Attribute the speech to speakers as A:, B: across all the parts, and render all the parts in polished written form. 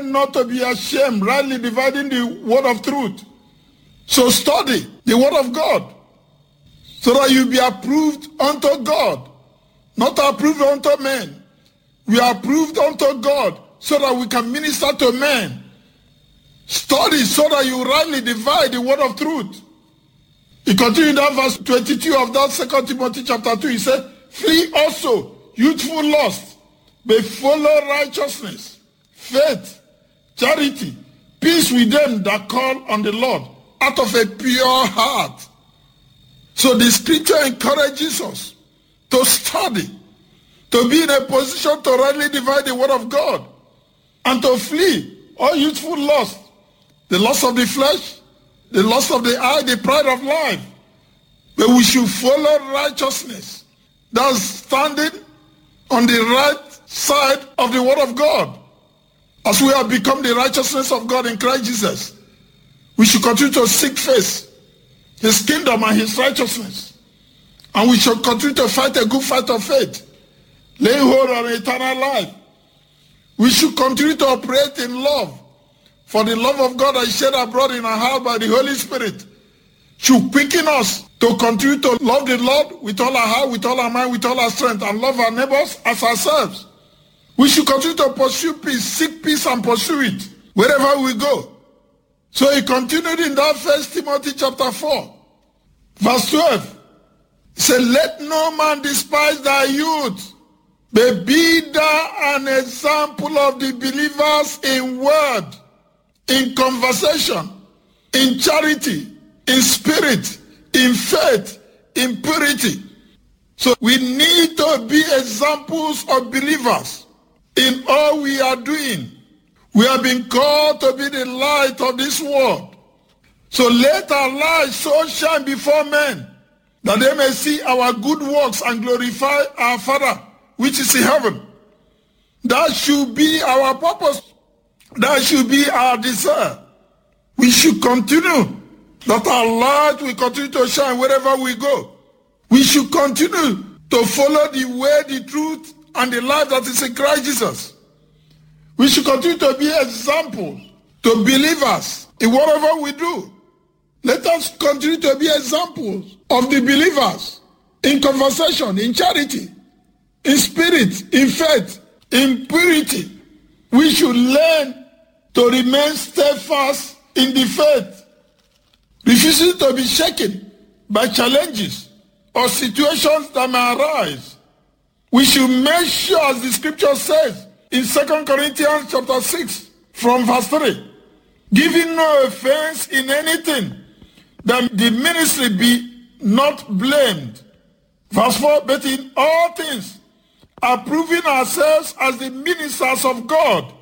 A: not to be ashamed, rightly dividing the word of truth. So study the word of God, so that you be approved unto God, not approved unto men. We are approved unto God, so that we can minister to men. Study so that you rightly divide the word of truth. He continued in that verse 22 of that 2 Timothy chapter 2. He said, flee also youthful lust, but follow righteousness, faith, charity, peace with them that call on the Lord out of a pure heart. So the scripture encourages us to study, to be in a position to rightly divide the word of God, and to flee all youthful lust, the lust of the flesh, the lust of the eye, the pride of life. But we should follow righteousness. That's standing on the right side of the word of God. As we have become the righteousness of God in Christ Jesus, we should continue to seek first his kingdom and his righteousness. And we should continue to fight a good fight of faith, laying hold on eternal life. We should continue to operate in love, for the love of God that is shed abroad in our heart by the Holy Spirit should quicken us to continue to love the Lord with all our heart, with all our mind, with all our strength, and love our neighbors as ourselves. We should continue to pursue peace, seek peace and pursue it wherever we go. So he continued in that 1 Timothy chapter 4, verse 12. He said, let no man despise thy youth, but be thou an example of the believers in word, in conversation, in charity, in spirit, in faith, in purity. So we need to be examples of believers in all we are doing. We have been called to be the light of this world. So let our light so shine before men, that they may see our good works and glorify our Father which is in heaven. That should be our purpose. That should be our desire. We should continue, that our light will continue to shine wherever we go. We should continue to follow the way, the truth, and the life that is in Christ Jesus. We should continue to be examples to believers in whatever we do. Let us continue to be examples of the believers in conversation, in charity, in spirit, in faith, in purity. We should learn to remain steadfast in the faith, refusing to be shaken by challenges or situations that may arise. We should make sure, as the scripture says in 2 Corinthians chapter 6 from verse 3, giving no offense in anything, that the ministry be not blamed. Verse 4, but in all things, approving ourselves as the ministers of God,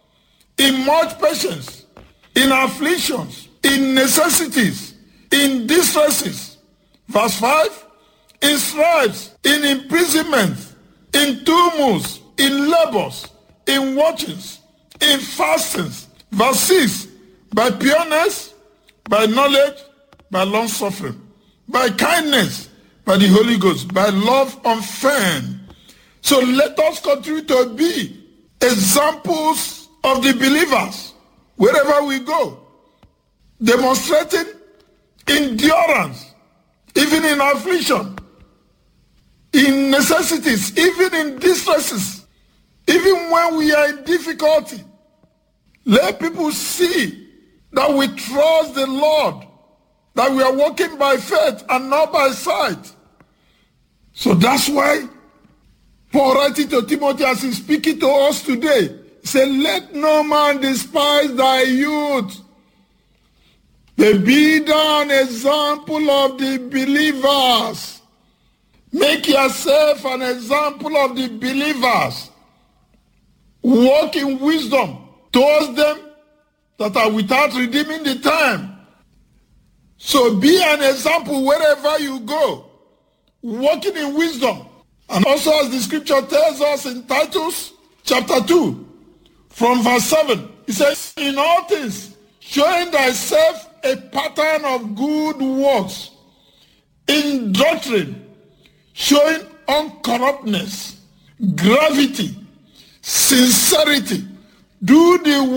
A: in much patience, in afflictions, in necessities, in distresses. Verse 5, in stripes, in imprisonment, in tumults, in labors, in watchings, in fastings. Verse 6, by pureness, by knowledge, by long suffering, by kindness, by the Holy Ghost, by love unfeigned. So let us continue to be examples of the believers wherever we go, demonstrating endurance, even in affliction, in necessities, even in distresses, even when we are in difficulty. Let people see that we trust the Lord, that we are walking by faith and not by sight. So that's why Paul writing to Timothy, as he's speaking to us today, he said, let no man despise thy youth, but be thou an example of the believers. Make yourself an example of the believers. Walk in wisdom towards them that are without redeeming the time. So be an example wherever you go, walking in wisdom. And also, as the scripture tells us in Titus chapter 2, from verse 7, it says, in all things, showing thyself a pattern of good works, in doctrine, showing uncorruptness, gravity, sincerity. Do the